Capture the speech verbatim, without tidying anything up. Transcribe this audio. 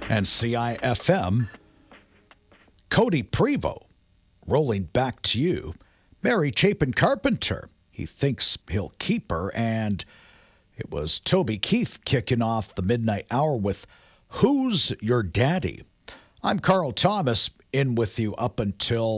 And C I F M, Cody Prevo, rolling back to you. Mary Chapin Carpenter, he thinks he'll keep her. And it was Toby Keith kicking off the midnight hour with Who's Your Daddy? I'm Carl Thomas, in with you up until